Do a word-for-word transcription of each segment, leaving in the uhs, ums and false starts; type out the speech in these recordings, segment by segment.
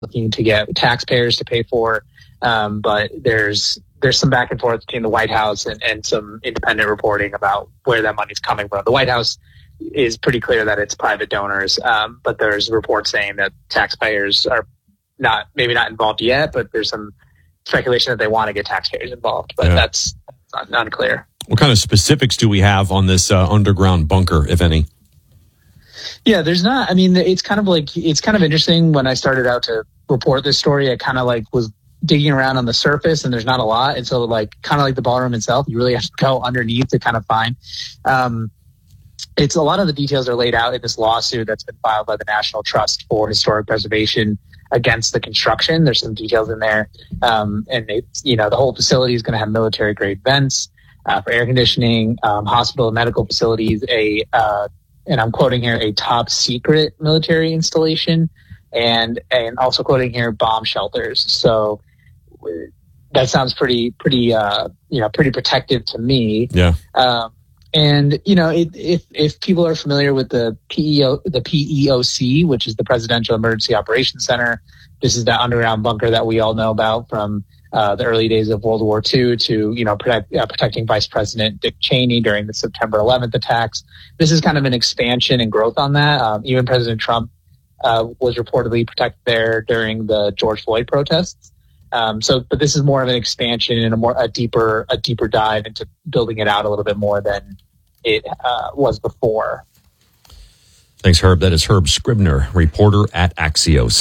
looking to get taxpayers to pay for. Um, but there's there's some back and forth between the White House and, and some independent reporting about where that money's coming from. The White House is pretty clear that it's private donors, um, but there's reports saying that taxpayers are not maybe not involved yet, but there's some speculation that they want to get taxpayers involved, but yeah. that's not, unclear. What kind of specifics do we have on this uh, underground bunker, if any? Yeah, there's not. I mean, it's kind of like it's kind of interesting. When I started out to report this story, I kind of like was digging around on the surface, and there's not a lot. And so, like, kind of like the ballroom itself, you really have to go underneath to kind of find. Um, it's a lot of the details are laid out in this lawsuit that's been filed by the National Trust for Historic Preservation against the construction. There's some details in there, um, and it's, you know, the whole facility is going to have military grade vents uh, for air conditioning, um, hospital and medical facilities, a uh, and I'm quoting here, a top secret military installation, and and also quoting here, bomb shelters. So that sounds pretty pretty uh, you know pretty protective to me. Yeah. Um, And, you know, it, if if people are familiar with the P E O, the P E O C, which is the Presidential Emergency Operations Center, this is that underground bunker that we all know about from uh, the early days of World War Two to, you know, protect, uh, protecting Vice President Dick Cheney during the September eleventh attacks. This is kind of an expansion and growth on that. Um, even President Trump uh, was reportedly protected there during the George Floyd protests. Um, so, but this is more of an expansion and a more a deeper a deeper dive into building it out a little bit more than it uh, was before. Thanks, Herb. That is Herb Scribner, reporter at Axios.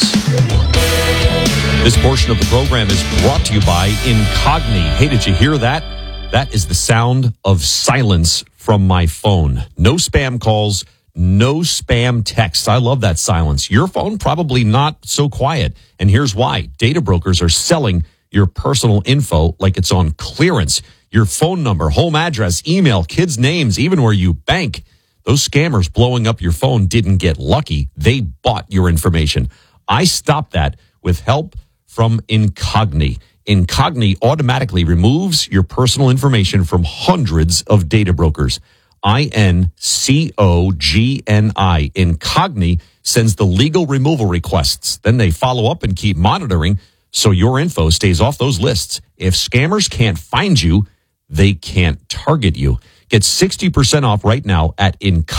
This portion of the program is brought to you by Incogni. Hey, did you hear that? That is the sound of silence from my phone. No spam calls, no spam texts. I love that silence. Your phone probably not so quiet. And here's why. Data brokers are selling your personal info like it's on clearance. Your phone number, home address, email, kids' names, even where you bank. Those scammers blowing up your phone didn't get lucky. They bought your information. I stopped that with help from Incogni. Incogni automatically removes your personal information from hundreds of data brokers. I N C O G N I. Incogni sends the legal removal requests. Then they follow up and keep monitoring so your info stays off those lists. If scammers can't find you, they can't target you. Get sixty percent off right now at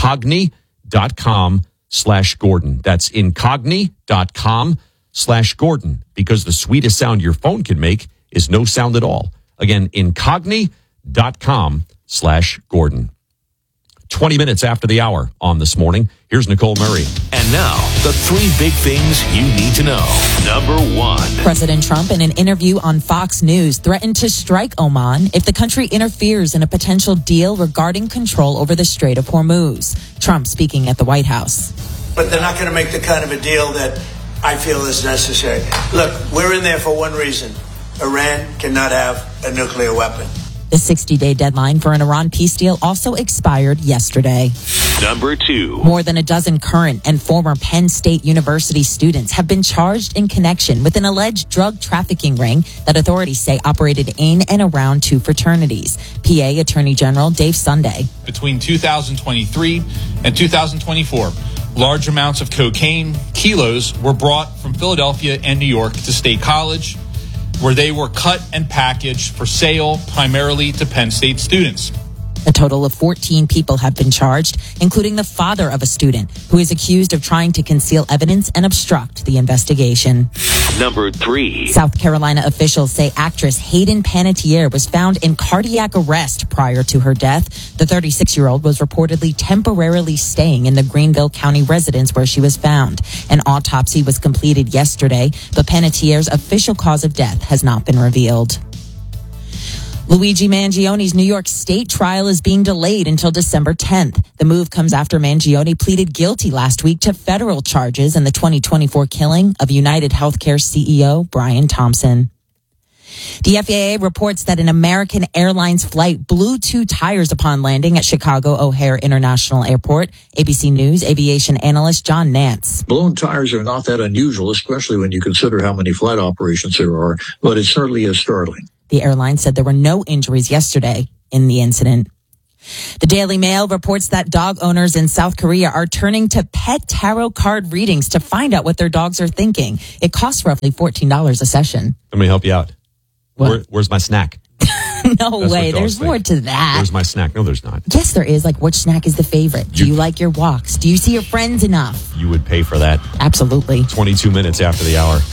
incogni.com slash Gordon. That's incogni.com slash Gordon, because the sweetest sound your phone can make is no sound at all. Again, incogni.com slash Gordon. twenty minutes after the hour on This Morning. Here's Nicole Murray. And now, the three big things you need to know. Number one. President Trump, in an interview on Fox News, threatened to strike Oman if the country interferes in a potential deal regarding control over the Strait of Hormuz. Trump speaking at the White House. But they're not going to make the kind of a deal that I feel is necessary. Look, we're in there for one reason. Iran cannot have a nuclear weapon. The sixty-day deadline for an Iran peace deal also expired yesterday. Number two. More than a dozen current and former Penn State University students have been charged in connection with an alleged drug trafficking ring that authorities say operated in and around two fraternities. P A Attorney General Dave Sunday. Between two thousand twenty-three and two thousand twenty-four, large amounts of cocaine, kilos, were brought from Philadelphia and New York to State College, where they were cut and packaged for sale primarily to Penn State students. A total of fourteen people have been charged, including the father of a student who is accused of trying to conceal evidence and obstruct the investigation. Number three. South Carolina officials say actress Hayden Panettiere was found in cardiac arrest prior to her death. The thirty-six-year-old was reportedly temporarily staying in the Greenville County residence where she was found. An autopsy was completed yesterday, but Panettiere's official cause of death has not been revealed. Luigi Mangione's New York State trial is being delayed until December tenth. The move comes after Mangione pleaded guilty last week to federal charges in the twenty twenty-four killing of United Healthcare C E O Brian Thompson. The F A A reports that an American Airlines flight blew two tires upon landing at Chicago O'Hare International Airport. A B C News aviation analyst John Nance. Blown tires are not that unusual, especially when you consider how many flight operations there are, but it certainly is startling. The airline said there were no injuries yesterday in the incident. The Daily Mail reports that dog owners in South Korea are turning to pet tarot card readings to find out what their dogs are thinking. It costs roughly fourteen dollars a session. Let me help you out. Where, where's my snack? No That's way. There's think. more to that. Where's my snack? No, there's not. Yes, there is. Like, which snack is the favorite? Do You- you like your walks? Do you see your friends enough? You would pay for that. Absolutely. twenty-two minutes after the hour.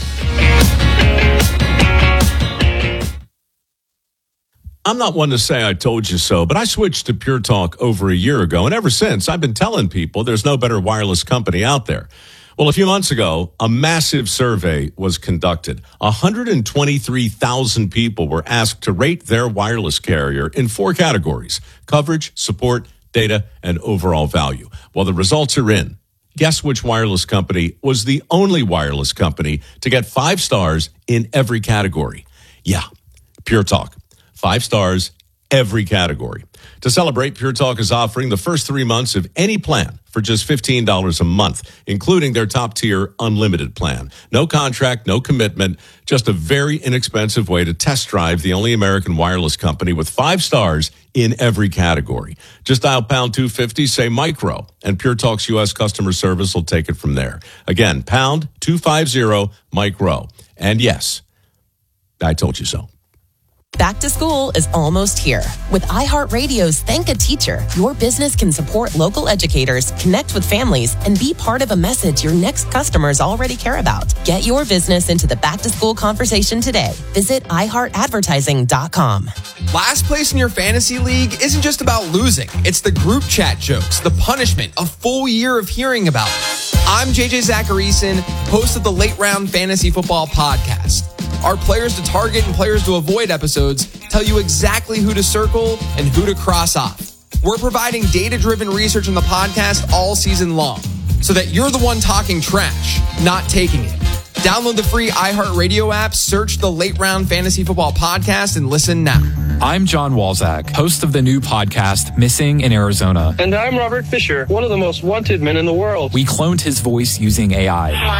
I'm not one to say I told you so, but I switched to Pure Talk over a year ago, and ever since, I've been telling people there's no better wireless company out there. Well, a few months ago, a massive survey was conducted. one hundred twenty-three thousand people were asked to rate their wireless carrier in four categories: coverage, support, data, and overall value. Well, the results are in. Guess which wireless company was the only wireless company to get five stars in every category? Yeah, Pure Talk. Five stars, every category. To celebrate, Pure Talk is offering the first three months of any plan for just fifteen dollars a month, including their top-tier unlimited plan. No contract, no commitment, just a very inexpensive way to test drive the only American wireless company with five stars in every category. Just dial pound two fifty, say micro, and Pure Talk's U S customer service will take it from there. Again, pound two fifty, micro. And yes, I told you so. Back to school is almost here. With iHeartRadio's Thank a Teacher, your business can support local educators, connect with families, and be part of a message your next customers already care about. Get your business into the back to school conversation today. Visit i heart advertising dot com. Last place in your fantasy league isn't just about losing. It's the group chat jokes, the punishment, a full year of hearing about it. I'm J J Zacharyson, host of the Late Round Fantasy Football Podcast. Our players to target and players to avoid episodes tell you exactly who to circle and who to cross off. We're providing data-driven research on the podcast all season long so that you're the one talking trash, not taking it. Download the free iHeartRadio app, search the Late Round Fantasy Football Podcast, and listen now. I'm John Walzak, host of the new podcast, Missing in Arizona. And I'm Robert Fisher, one of the most wanted men in the world. We cloned his voice using A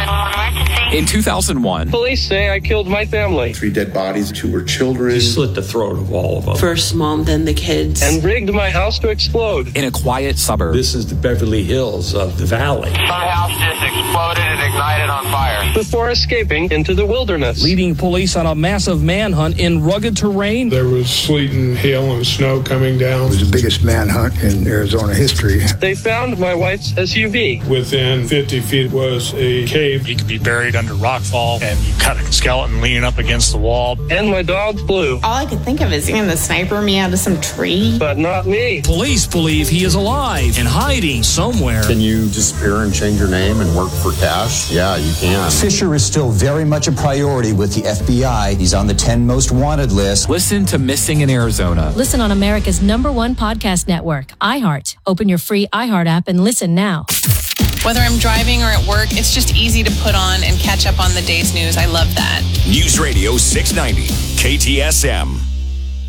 I. In two thousand one, police say I killed my family. Three dead bodies, two were children. He slit the throat of all of them. First mom, then the kids. And rigged my house to explode. In a quiet suburb. This is the Beverly Hills of the valley. My house just exploded and ignited on fire. Before escaping into the wilderness. Leading police on a massive manhunt in rugged terrain. There was sleet and hail and snow coming down. It was the biggest manhunt in Arizona history. They found my wife's S U V. Within fifty feet was a cave. You could be buried under rockfall, and you got a skeleton leaning up against the wall. And my dog Blue. All I could think of is seeing the sniper me out of some tree. But not me. Police believe he is alive and hiding somewhere. Can you disappear and change your name and work for cash? Yeah, you can. Fisher is still very much a priority with the F B I. He's on the ten most wanted list. Listen to Missing in Arizona. Listen on America's number one podcast network, iHeart. Open your free iHeart app and listen now. Whether I'm driving or at work, it's just easy to put on and catch up on the day's news. I love that. News Radio six ninety, K T S M.